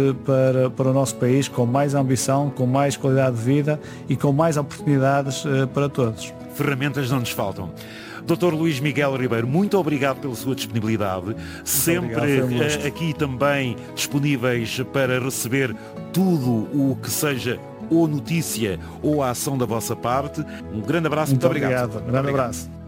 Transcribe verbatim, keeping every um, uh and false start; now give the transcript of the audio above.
para, para o nosso país, com mais ambição, com mais qualidade de vida e com mais oportunidades para todos. Ferramentas não nos faltam. doutor Luís Miguel Ribeiro, muito obrigado pela sua disponibilidade, muito sempre obrigado, aqui também disponíveis para receber tudo o que seja ou notícia ou a ação da vossa parte. Um grande abraço, muito, muito obrigado. obrigado. Um grande abraço.